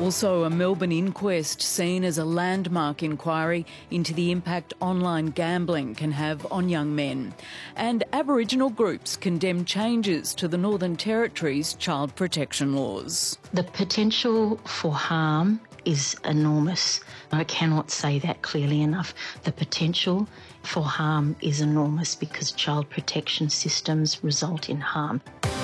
Also, a Melbourne inquest seen as a landmark inquiry into the impact online gambling can have on young men. And Aboriginal groups condemn changes to the Northern Territory's child protection laws. The potential for harm is enormous. I cannot say that clearly enough. The potential for harm is enormous because child protection systems result in harm.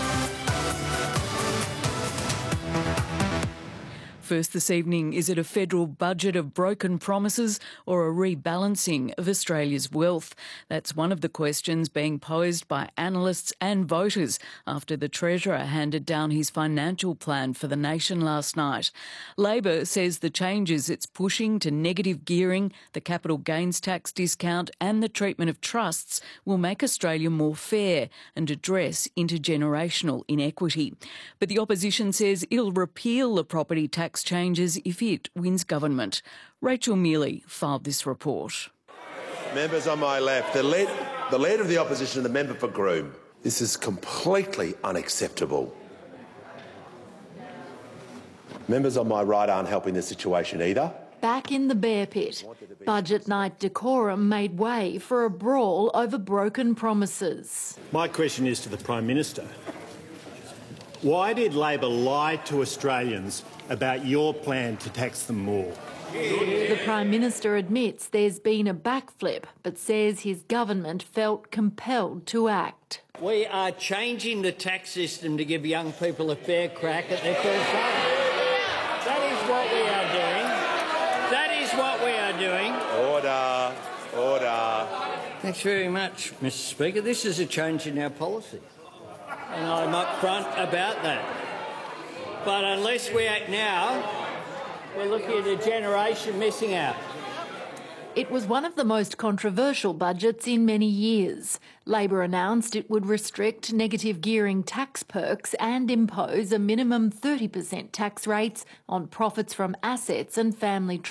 First this evening, is it a federal budget of broken promises or a rebalancing of Australia's wealth? That's one of the questions being posed by analysts and voters after the Treasurer handed down his financial plan for the nation last night. Labor says the changes it's pushing to negative gearing, the capital gains tax discount and the treatment of trusts will make Australia more fair and address intergenerational inequity. But the opposition says it'll repeal the property tax changes if it wins government. Rachel Mealy filed this report. Members on my left, the Leader of the Opposition and the member for Groom. This is completely unacceptable. Members on my right aren't helping the situation either. Back in the bear pit, budget night decorum made way for a brawl over broken promises. My question is to the Prime Minister. Why did Labor lie to Australians about your plan to tax them more? The Prime Minister admits there's been a backflip, but says his government felt compelled to act. We are changing the tax system to give young people a fair crack at their first home. That is what we are doing. That is what we are doing. Order. Order. Thanks very much, Mr. Speaker. This is a change in our policy, and I'm upfront about that. But unless we act now, we're looking at a generation missing out. It was one of the most controversial budgets in many years. Labor announced it would restrict negative gearing tax perks and impose a minimum 30% tax rates on profits from assets and family